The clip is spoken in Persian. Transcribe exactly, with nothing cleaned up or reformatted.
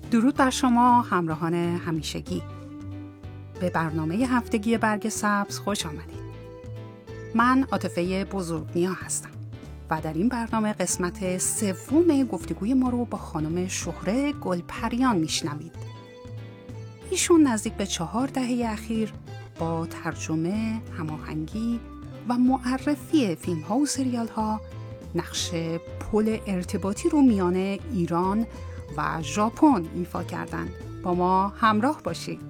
درود بر شما همراهان همیشگی. به برنامه هفتگی برگ سبز خوش آمدید. من عاطفه بزرگنیا هستم و در این برنامه قسمت سوم گفتگوی ما رو با خانم شهره گلپریان میشنوید. ایشون نزدیک به چهار دهه اخیر با ترجمه، هماهنگی و معرفی فیلم ها و سریال ها نقش پل ارتباطی رو میان ایران و ژاپن ایفا کردند. با ما همراه باشید.